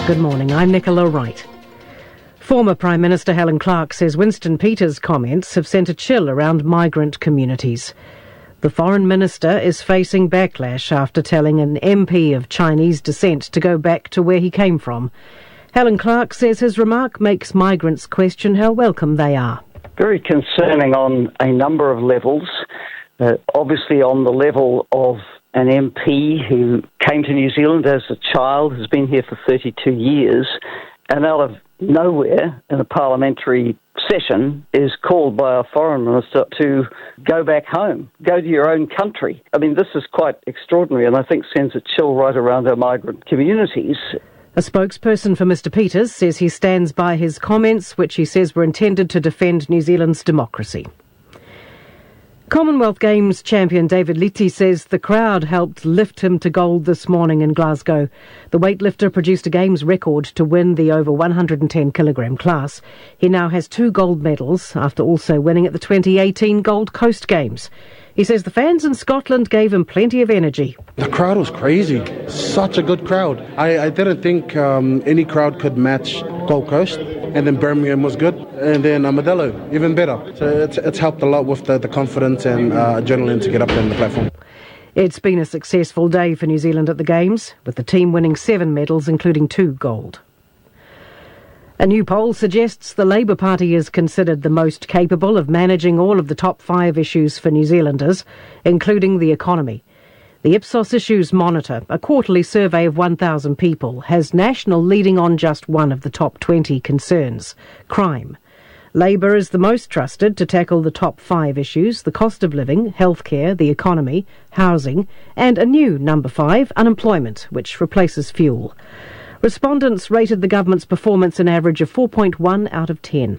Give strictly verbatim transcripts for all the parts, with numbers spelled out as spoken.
Good morning, I'm Nicola Wright. Former Prime Minister Helen Clark says Winston Peters' comments have sent a chill around migrant communities. The Foreign Minister is facing backlash after telling an M P of Chinese descent to go back to where he came from. Helen Clark says his remark makes migrants question how welcome they are. Very concerning on a number of levels. Uh, obviously on the level of an M P who came to New Zealand as a child, has been here for thirty-two years, and out of nowhere in a parliamentary session is called by our foreign minister to go back home, go to your own country. I mean, this is quite extraordinary and I think sends a chill right around our migrant communities. A spokesperson for Mr Peters says he stands by his comments, which he says were intended to defend New Zealand's democracy. Commonwealth Games champion David Liti says the crowd helped lift him to gold this morning in Glasgow. The weightlifter produced a Games record to win the over one hundred ten kilogram class. He now has two gold medals after also winning at the twenty eighteen Gold Coast Games. He says the fans in Scotland gave him plenty of energy. The crowd was crazy. Such a good crowd. I, I didn't think um, any crowd could match Gold Coast. And then Birmingham was good. And then uh, Modelo, even better. So it's, it's helped a lot with the, the confidence and uh, adrenaline to get up there on the platform. It's been a successful day for New Zealand at the Games, with the team winning seven medals, including two gold. A new poll suggests the Labour Party is considered the most capable of managing all of the top five issues for New Zealanders, including the economy. The Ipsos Issues Monitor, a quarterly survey of one thousand people, has National leading on just one of the top twenty concerns, crime. Labour is the most trusted to tackle the top five issues, the cost of living, healthcare, the economy, housing, and a new number five, unemployment, which replaces fuel. Respondents rated the government's performance an average of four point one out of ten.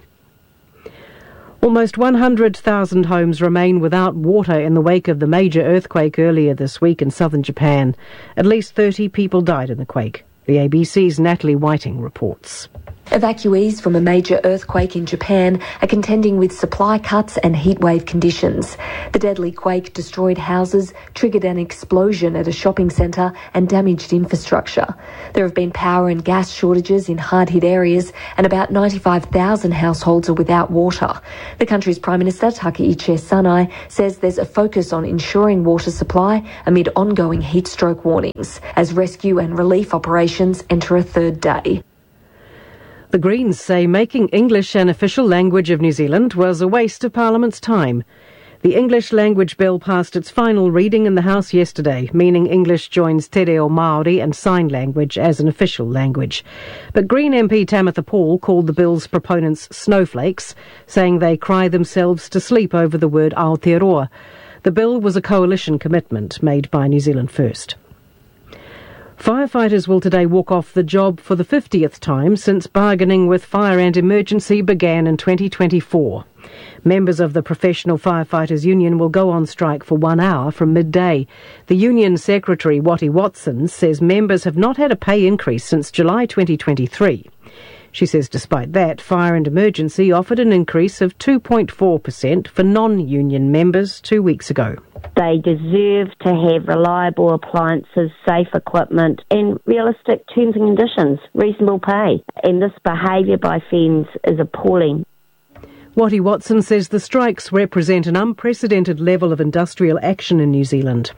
Almost one hundred thousand homes remain without water in the wake of the major earthquake earlier this week in southern Japan. At least thirty people died in the quake. The A B C's Natalie Whiting reports. Evacuees from a major earthquake in Japan are contending with supply cuts and heatwave conditions. The deadly quake destroyed houses, triggered an explosion at a shopping centre and damaged infrastructure. There have been power and gas shortages in hard-hit areas and about ninety-five thousand households are without water. The country's Prime Minister, Takaichi Sanai, says there's a focus on ensuring water supply amid ongoing heat stroke warnings as rescue and relief operations enter a third day. The Greens say making English an official language of New Zealand was a waste of Parliament's time. The English language bill passed its final reading in the House yesterday, meaning English joins Te Reo Māori and Sign Language as an official language. But Green M P Tamitha Paul called the bill's proponents snowflakes, saying they cry themselves to sleep over the word Aotearoa. The bill was a coalition commitment made by New Zealand First. Firefighters will today walk off the job for the fiftieth time since bargaining with Fire and Emergency began in twenty twenty-four. Members of the Professional Firefighters Union will go on strike for one hour from midday. The union secretary, Watty Watson, says members have not had a pay increase since July twenty twenty-three. She says despite that, Fire and Emergency offered an increase of two point four percent for non-union members two weeks ago. They deserve to have reliable appliances, safe equipment and realistic terms and conditions, reasonable pay. And this behaviour by F E N Z is appalling. Watty Watson says the strikes represent an unprecedented level of industrial action in New Zealand.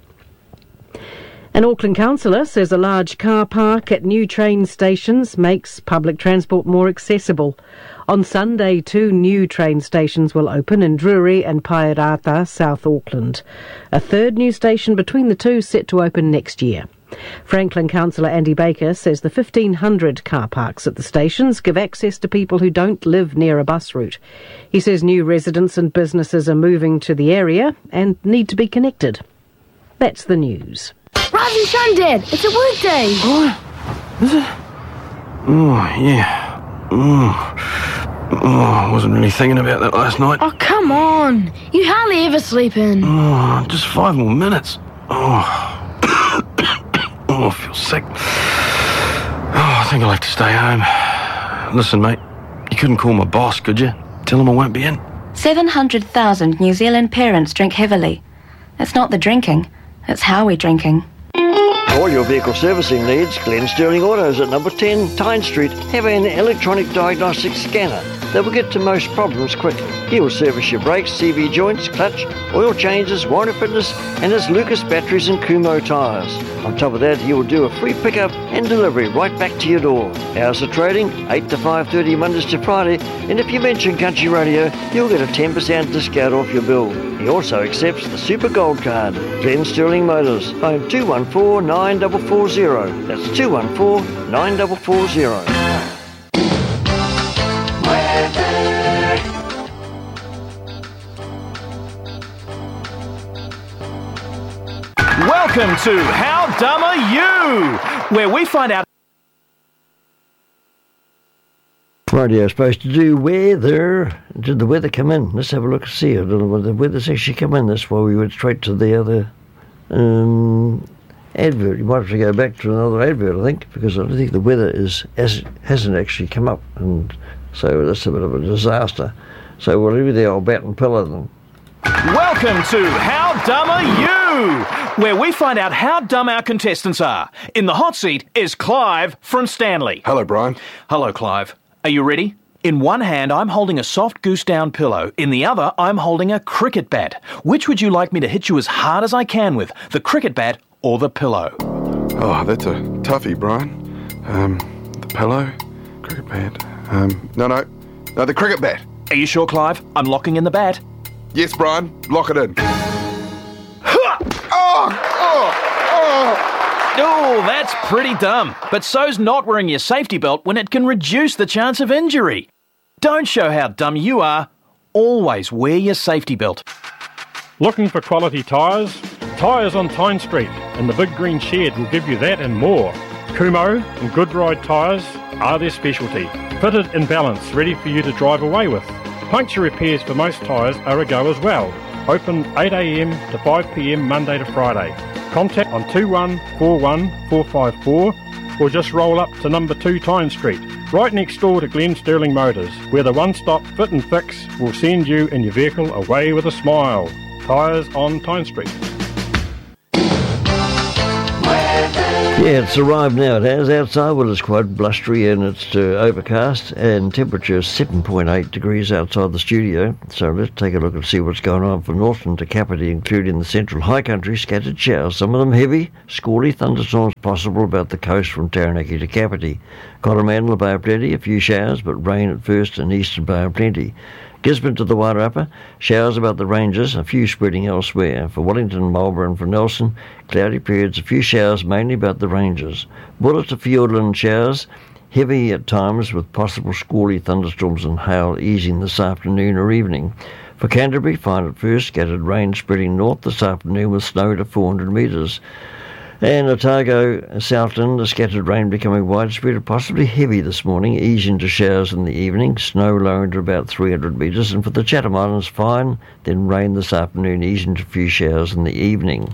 An Auckland councillor says a large car park at new train stations makes public transport more accessible. On Sunday, two new train stations will open in Drury and Pairata, South Auckland. A third new station between the two set to open next year. Franklin councillor Andy Baker says the fifteen hundred car parks at the stations give access to people who don't live near a bus route. He says new residents and businesses are moving to the area and need to be connected. That's the news. Rise and shine, Dad. It's a workday. Oh, is it? Oh, yeah. Oh, oh, I wasn't really thinking about that last night. Oh, come on. You hardly ever sleep in. Oh, just five more minutes. Oh, oh, I feel sick. Oh, I think I'll have to stay home. Listen, mate, you couldn't call my boss, could you? Tell him I won't be in. seven hundred thousand New Zealand parents drink heavily. It's not the drinking, it's how we're drinking. all your vehicle servicing needs, Glen Sterling Autos at number ten Tyne Street have an electronic diagnostic scanner that will get to most problems quickly. He will service your brakes, C V joints, clutch, oil changes, warranty fitness, and his Lucas batteries and Kumho tyres. On top of that, he will do a free pickup and delivery right back to your door. Hours of trading, eight to five thirty Mondays to Friday, and if you mention Country Radio, you'll get a ten percent discount off your bill. He also accepts the Super Gold Card. Glen Sterling Motors, phone two one four, nine four four zero. That's two one four, nine four four zero. Welcome to How Dumb Are You?, where we find out... Radio is supposed to do weather. Did the weather come in? Let's have a look and see. I don't know whether the weather's actually come in. That's why we went straight to the other um, advert. You might have to go back to another advert, I think, because I don't think the weather is has, hasn't actually come up, and so that's a bit of a disaster. So we'll leave the old bat and pillow then. Welcome to How Dumb Are You?, where we find out how dumb our contestants are. In the hot seat is Clive from Stanley. Hello, Brian. Hello, Clive. Are you ready? In one hand, I'm holding a soft goose down pillow. In the other, I'm holding a cricket bat. Which would you like me to hit you as hard as I can with, the cricket bat or the pillow? Oh, that's a toughie, Brian. Um, the pillow, cricket bat. Um, no, no, no, the cricket bat. Are you sure, Clive? I'm locking in the bat. Yes, Brian. Lock it in. oh, oh, oh. Oh, that's pretty dumb. But so's not wearing your safety belt when it can reduce the chance of injury. Don't show how dumb you are. Always wear your safety belt. Looking for quality tyres? Tyres on Tyne Street and the Big Green Shed will give you that and more. Kumho and Goodride tyres are their specialty. Fitted and balanced, ready for you to drive away with. Puncture repairs for most tyres are a go as well. Open eight a m to five p m Monday to Friday. Contact on two one four one four five four or just roll up to number two Tyne Street, right next door to Glen Sterling Motors, where the one-stop fit and fix will send you and your vehicle away with a smile. Tyres on Tyne Street. Yeah, it's arrived now. It has outside. Well, it's quite blustery and it's uh, overcast, and temperature is seven point eight degrees outside the studio. So let's take a look and see what's going on for Northland to Kapiti, including the central high country. Scattered showers, some of them heavy, squally thunderstorms possible about the coast from Taranaki to Kapiti. Coromandel, Bay of Plenty, a few showers, but rain at first in eastern Bay of Plenty. Gisborne to the Wairarapa, showers about the ranges, a few spreading elsewhere. For Wellington, Marlborough and for Nelson, cloudy periods, a few showers mainly about the ranges. Buller to Fiordland, showers, heavy at times with possible squally thunderstorms and hail easing this afternoon or evening. For Canterbury, fine at first, scattered rain spreading north this afternoon with snow to four hundred metres. And Otago, Southland, the scattered rain becoming widespread and possibly heavy this morning, easing to showers in the evening, snow lowering to about three hundred metres. And for the Chatham Islands, fine, then rain this afternoon, easing to a few showers in the evening.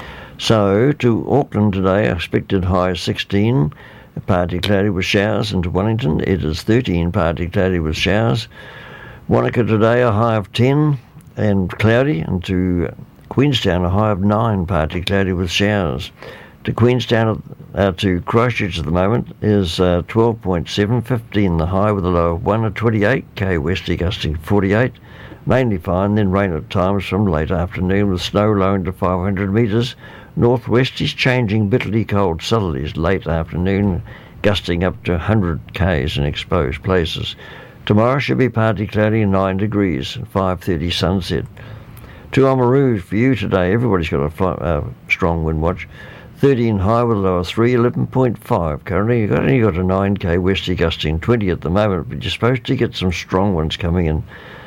So, to Auckland today, expected high sixteen, partly cloudy with showers, and to Wellington, it is thirteen, partly cloudy with showers. Wanaka today, a high of ten and cloudy, and to Queenstown, a high of nine, partly cloudy with showers. To Queenstown, uh, to Christchurch at the moment is uh, twelve point seven, fifteen the high with a low of one at twenty-eight, K Westerly gusting forty-eight, mainly fine, then rain at times from late afternoon with snow lowering to five hundred metres. Northwesties changing bitterly cold southerlies late afternoon, gusting up to one hundred k's in exposed places. Tomorrow should be partly cloudy and nine degrees, five thirty sunset. To Oamaru for you today, everybody's got a fly, uh, strong wind watch. thirteen high with a low of three, eleven point five currently. You've got, only got a nine K westerly gusting twenty at the moment, but you're supposed to get some strong ones coming in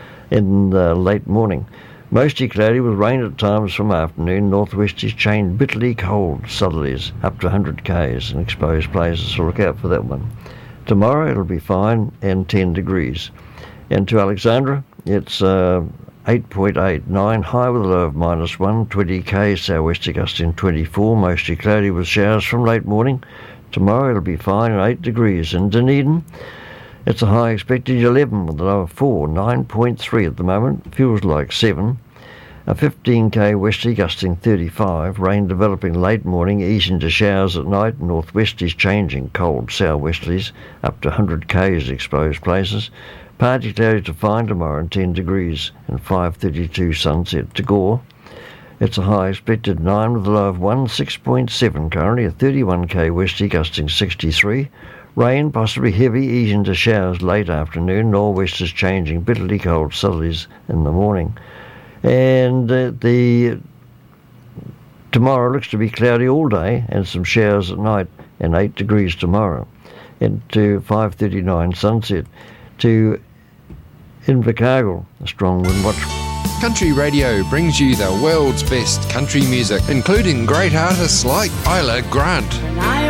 in the late morning. Mostly cloudy with rain at times from afternoon. Northwesties change bitterly cold southerlies up to one hundred k's in exposed places, so look out for that one. Tomorrow it'll be fine and ten degrees. And to Alexandra, it's uh, eight point eight nine, high with a low of minus one, twenty k, southwest gusting twenty-four, mostly cloudy with showers from late morning. Tomorrow it'll be fine at eight degrees. In Dunedin, it's a high expected eleven with a low of four, nine point three at the moment, feels like seven. A fifteen k westerly gusting thirty-five, rain developing late morning, easing to showers at night, northwesties changing cold southwesterlies up to one hundred k's exposed places. Partly cloudy to fine tomorrow and ten degrees and five thirty-two sunset to Gore. It's a high expected nine with a low of one, six point seven currently, a thirty-one k westerly gusting sixty-three. Rain, possibly heavy, easing to showers late afternoon, nor'westers changing bitterly cold southerlies in the morning. And uh, the tomorrow looks to be cloudy all day and some showers at night, and eight degrees tomorrow. Into five thirty-nine sunset. To Invercargill, a strong wind watch. Country Radio brings you the world's best country music, including great artists like Isla Grant.